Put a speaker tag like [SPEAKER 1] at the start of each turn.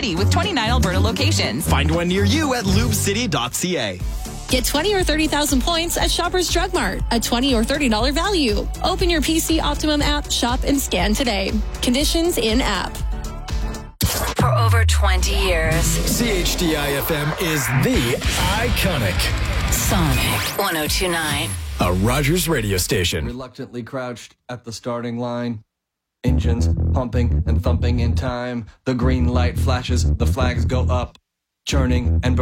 [SPEAKER 1] City with 29 Alberta locations.
[SPEAKER 2] Find one near you at lubecity.ca.
[SPEAKER 3] Get 20 or 30,000 points at Shoppers Drug Mart, a $20 or $30 value. Open your PC Optimum app, shop, and scan today. Conditions in-app.
[SPEAKER 4] For over 20 years,
[SPEAKER 5] CHDI-FM is the iconic
[SPEAKER 4] Sonic 1029.
[SPEAKER 5] a Rogers radio station.
[SPEAKER 6] Reluctantly crouched at the starting line. Engines pumping and thumping in time. The green light flashes, the flags go up. Churning and burning.